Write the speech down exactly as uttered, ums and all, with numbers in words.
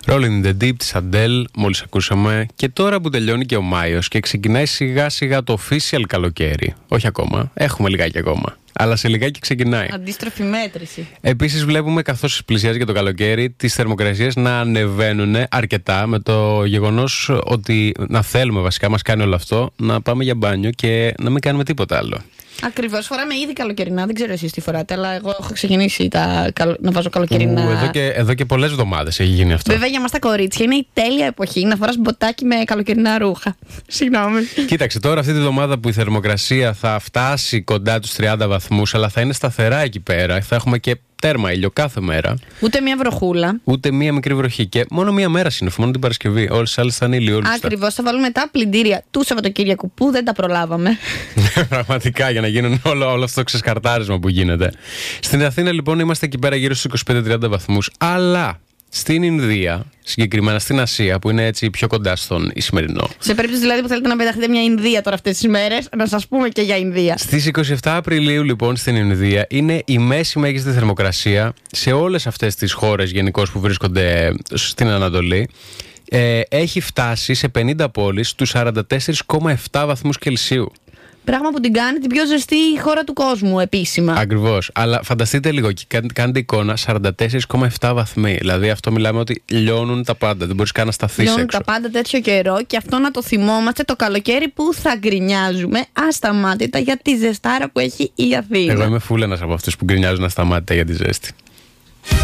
Rolling in the Deep της Adele, μόλις ακούσαμε. Και τώρα που τελειώνει και ο Μάιος και ξεκινάει σιγά σιγά το official καλοκαίρι. Όχι ακόμα, έχουμε λιγάκι ακόμα. Αλλά σε λιγάκι ξεκινάει. Αντίστροφη μέτρηση. Επίσης, βλέπουμε καθώς πλησιάζει και το καλοκαίρι τις θερμοκρασίες να ανεβαίνουν αρκετά, με το γεγονός ότι να θέλουμε βασικά, μας κάνει όλο αυτό, να πάμε για μπάνιο και να μην κάνουμε τίποτα άλλο. Ακριβώς, φοράμε ήδη καλοκαιρινά. Δεν ξέρω εσείς τι φοράτε, αλλά εγώ έχω ξεκινήσει τα... να βάζω καλοκαιρινά. Ου, εδώ, και, εδώ και πολλές εβδομάδες έχει γίνει αυτό. Βέβαια, για μας τα κορίτσια είναι η τέλεια εποχή να φοράς μποτάκι με καλοκαιρινά ρούχα. Συγγνώμη. Κοίταξε, τώρα αυτή τη βδομάδα που η θερμοκρασία θα φτάσει κοντά τους τριάντα βαθμούς, αλλά θα είναι σταθερά εκεί πέρα. Θα έχουμε και τέρμα ήλιο κάθε μέρα. Ούτε μία βροχούλα. Ούτε μία μικρή βροχή. Και μόνο μία μέρα σύννεφο, μόνο την Παρασκευή. Όλες τις άλλες θα είναι ηλιόλουστα. Ακριβώς. Θα βάλουμε τα πλυντήρια του Σαββατοκύριακου που δεν τα προλάβαμε. Πραγματικά, για να γίνουν όλο, όλο αυτό το ξεσκαρτάρισμα που γίνεται. Στην Αθήνα, λοιπόν, είμαστε εκεί πέρα γύρω στους είκοσι πέντε με τριάντα βαθμούς. Αλλά στην Ινδία, συγκεκριμένα στην Ασία, που είναι έτσι πιο κοντά στον Ισημερινό. Σε περίπτωση δηλαδή που θέλετε να πεταχτείτε μια Ινδία τώρα αυτές τις μέρες, να σας πούμε και για Ινδία. Στις είκοσι επτά Απριλίου, λοιπόν, στην Ινδία είναι η μέση μέγιστη θερμοκρασία σε όλες αυτές τις χώρες γενικώς που βρίσκονται στην Ανατολή. Ε, έχει φτάσει σε πενήντα πόλεις στους σαράντα τέσσερα κόμμα επτά βαθμούς Κελσίου. Πράγμα που την κάνει την πιο ζεστή χώρα του κόσμου επίσημα. Ακριβώς. Αλλά φανταστείτε λίγο και κάντε εικόνα, σαράντα τέσσερα κόμμα επτά βαθμοί. Δηλαδή αυτό μιλάμε ότι λιώνουν τα πάντα. Δεν μπορείς καν να σταθείς έξω. Λιώνουν τα πάντα τέτοιο καιρό και αυτό να το θυμόμαστε το καλοκαίρι που θα γκρινιάζουμε ασταμάτητα για τη ζεστάρα που έχει η Αθήνα. Εγώ είμαι φούλενας από αυτούς που γκρινιάζουν ασταμάτητα για τη ζέστη.